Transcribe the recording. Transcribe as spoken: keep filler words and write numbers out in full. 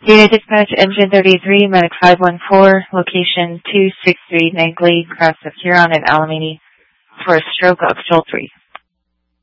Unit Dispatch, Engine thirty-three, Medic five one four, location two six three Negley, Crest of Huron and Alameda, for a stroke of Control three.